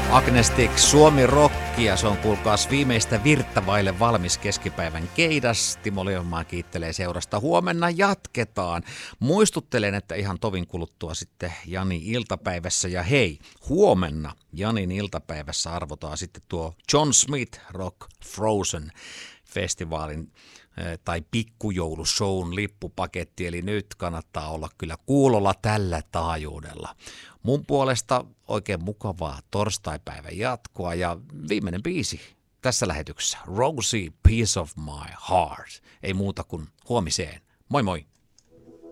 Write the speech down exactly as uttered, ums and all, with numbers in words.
Agnestic Suomi Rock, ja se on kuulkaas viimeistä virttä vaille valmis keskipäivän keidas. Timo Leivonmaa kiittelee seurasta. Huomenna jatketaan. Muistuttelen, että ihan tovin kuluttua sitten Jani iltapäivässä. Ja hei, huomenna Janin iltapäivässä arvotaan sitten tuo John Smith Rock Frozen festivaalin tai pikkujoulushown lippupaketti, eli nyt kannattaa olla kyllä kuulolla tällä taajuudella. Mun puolesta oikein mukavaa torstaipäivän jatkoa, ja viimeinen biisi tässä lähetyksessä, Rosie, Piece of My Heart. Ei muuta kuin huomiseen. Moi moi!